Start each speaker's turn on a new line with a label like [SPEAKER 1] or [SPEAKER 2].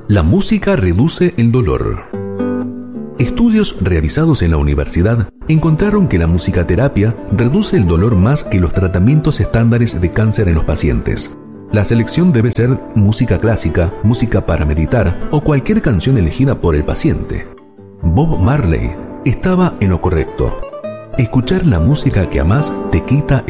[SPEAKER 1] La música reduce el dolor. Estudios realizados en la universidad encontraron que la musicoterapia reduce el dolor más que los tratamientos estándares de cáncer en los pacientes. La selección debe ser música clásica, música para meditar o cualquier canción elegida por el paciente. Bob Marley estaba en lo correcto. Escuchar la música que amás te quita el